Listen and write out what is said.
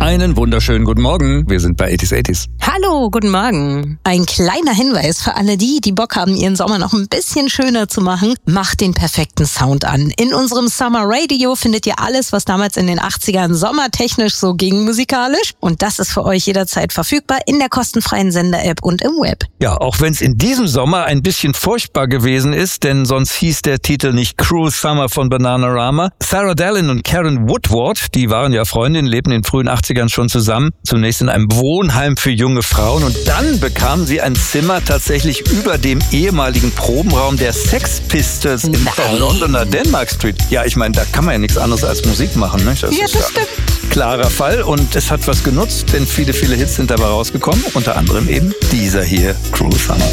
Einen wunderschönen guten Morgen. Wir sind bei 80s. Hallo, guten Morgen. Ein kleiner Hinweis für alle die Bock haben, ihren Sommer noch ein bisschen schöner zu machen. Macht den perfekten Sound an. In unserem Summer Radio findet ihr alles, was damals in den 80ern sommertechnisch so ging musikalisch. Und das ist für euch jederzeit verfügbar in der kostenfreien Sender-App und im Web. Ja, auch wenn es in diesem Sommer ein bisschen furchtbar gewesen ist, denn sonst hieß der Titel nicht Cruel Summer von Bananarama. Sarah Dallin und Karen Woodward, die waren ja Freundinnen, lebten in den frühen 80ern schon zusammen. Zunächst in einem Wohnheim für junge Frauen und dann bekamen sie ein Zimmer tatsächlich über dem ehemaligen Probenraum der Sex Pistols in der Londoner Denmark Street. Ja, ich meine, da kann man ja nichts anderes als Musik machen, ne? Das ist stimmt. Klarer Fall und es hat was genutzt, denn viele Hits sind dabei rausgekommen, unter anderem eben dieser hier, Cruel Summer.